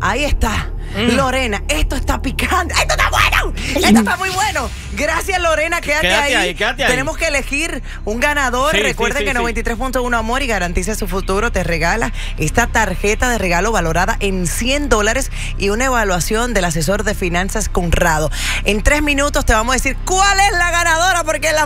Ahí está. Lorena, esto está picante. ¡Esto está bueno! ¡Esto está muy bueno! Gracias, Lorena. Quédate ahí. Tenemos que elegir un ganador. Recuerden que 93.1 Amor y Garantiza Su Futuro te regala esta tarjeta de regalo valorada en $100 y una evaluación del asesor de finanzas Conrado. En 3 minutos te vamos a decir cuál es la ganadora, porque la